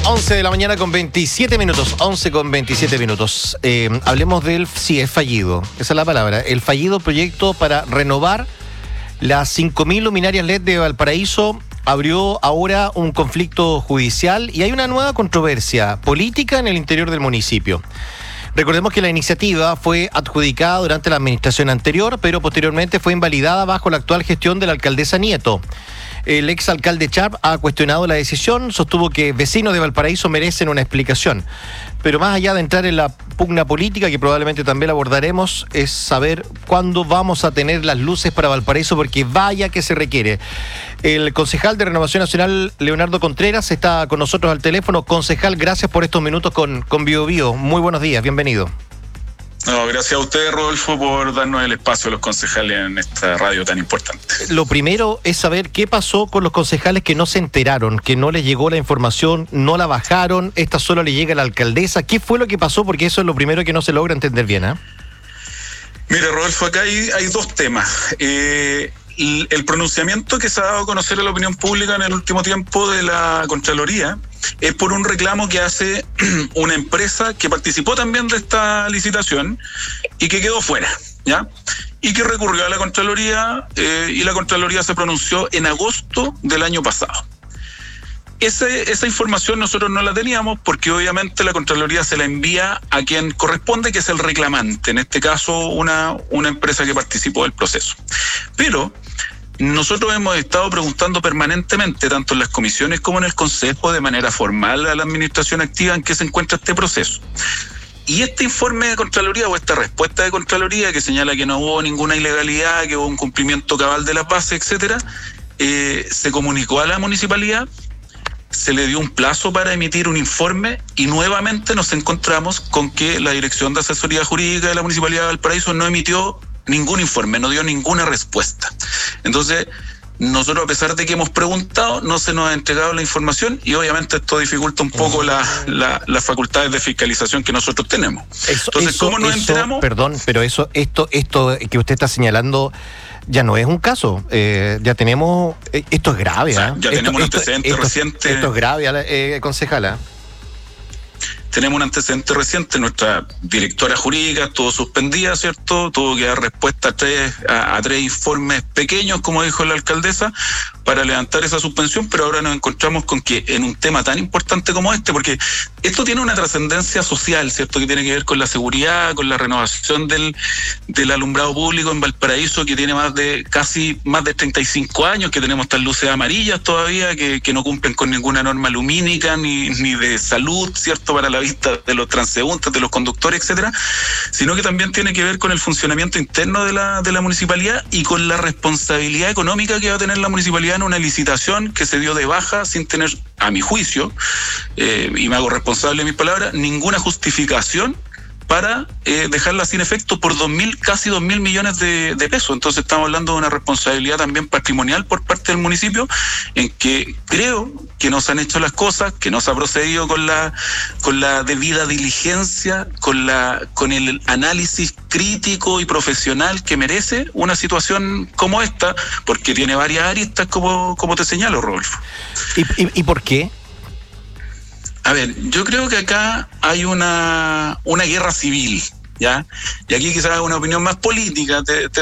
11 de la mañana con 27 minutos, 11 con 27 minutos. Hablemos del, sí, es fallido, esa es la palabra, el fallido proyecto para renovar las 5.000 luminarias LED de Valparaíso. Abrió ahora un conflicto judicial y hay una nueva controversia política en el interior del municipio. Recordemos que la iniciativa fue adjudicada durante la administración anterior, pero posteriormente fue invalidada bajo la actual gestión de la alcaldesa Nieto. El exalcalde Charp ha cuestionado la decisión, sostuvo que vecinos de Valparaíso merecen una explicación. Pero más allá de entrar en la pugna política, que probablemente también la abordaremos, es saber cuándo vamos a tener las luces para Valparaíso, porque vaya que se requiere. El concejal de Renovación Nacional, Leonardo Contreras, está con nosotros al teléfono. Concejal, gracias por estos minutos con Bio Bio. Muy buenos días, bienvenido. No, gracias a usted, Rodolfo, por darnos el espacio a los concejales en esta radio tan importante. Lo primero es saber qué pasó con los concejales que no se enteraron, que no les llegó la información, no la bajaron, esta solo le llega a la alcaldesa. ¿Qué fue lo que pasó? Porque eso es lo primero que no se logra entender bien, ¿eh? Mire, Rodolfo, acá hay dos temas. El pronunciamiento que se ha dado a conocer a la opinión pública en el último tiempo de la Contraloría es por un reclamo que hace una empresa que participó también de esta licitación y que quedó fuera, ¿ya? Y que recurrió a la Contraloría y la Contraloría se pronunció en agosto del año pasado. Esa información nosotros no la teníamos porque obviamente la Contraloría se la envía a quien corresponde, que es el reclamante, en este caso una empresa que participó del proceso. Pero nosotros hemos estado preguntando permanentemente, tanto en las comisiones como en el Consejo, de manera formal a la administración activa en qué se encuentra este proceso. Y este informe de Contraloría o esta respuesta de Contraloría que señala que no hubo ninguna ilegalidad, que hubo un cumplimiento cabal de las bases, etcétera, se comunicó a la municipalidad, se le dio un plazo para emitir un informe y nuevamente nos encontramos con que la Dirección de Asesoría Jurídica de la Municipalidad de Valparaíso no emitió ningún informe, no dio ninguna respuesta. Entonces, nosotros, a pesar de que hemos preguntado, no se nos ha entregado la información y obviamente esto dificulta un poco las facultades de fiscalización que nosotros tenemos. Entonces, ¿cómo nos enteramos? Perdón, pero esto que usted está señalando ya no es un caso. Ya tenemos, esto es grave. O sea, ya tenemos un antecedente reciente. Esto es grave, concejala. Tenemos un antecedente reciente, nuestra directora jurídica estuvo suspendida, ¿cierto? Tuvo que dar respuesta a tres informes pequeños, como dijo la alcaldesa, para levantar esa suspensión, pero ahora nos encontramos con que en un tema tan importante como este, porque esto tiene una trascendencia social, ¿cierto? Que tiene que ver con la seguridad, con la renovación del alumbrado público en Valparaíso, que tiene casi más de 35 años, que tenemos estas luces amarillas todavía, que no cumplen con ninguna norma lumínica ni de salud, ¿cierto? Para la vista de los transeúntes, de los conductores, etcétera, sino que también tiene que ver con el funcionamiento interno de la municipalidad y con la responsabilidad económica que va a tener la municipalidad en una licitación que se dio de baja sin tener, a mi juicio, y me hago responsable de mis palabras, ninguna justificación para dejarla sin efecto por casi 2.000 millones de pesos. Entonces estamos hablando de una responsabilidad también patrimonial por parte del municipio, en que creo que no se han hecho las cosas, que no se ha procedido con la debida diligencia, con el análisis crítico y profesional que merece una situación como esta, porque tiene varias aristas, como te señalo, Rodolfo. ¿Y por qué? A ver, yo creo que acá hay una guerra civil, ¿ya? Y aquí quizás una opinión más política, te